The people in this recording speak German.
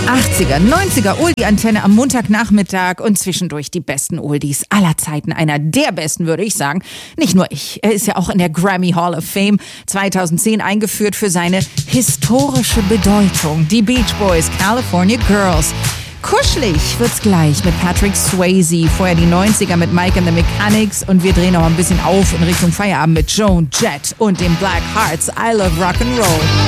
80er, 90er Oldie-Antenne am Montagnachmittag und zwischendurch die besten Oldies aller Zeiten. Einer der besten, würde ich sagen. Nicht nur ich. Er ist ja auch in der Grammy Hall of Fame 2010 eingeführt für seine historische Bedeutung. Die Beach Boys, California Girls. Kuschelig wird's gleich mit Patrick Swayze. Vorher die 90er mit Mike and the Mechanics. Und wir drehen noch ein bisschen auf in Richtung Feierabend mit Joan Jett und den Black Hearts. I Love Rock'n'Roll.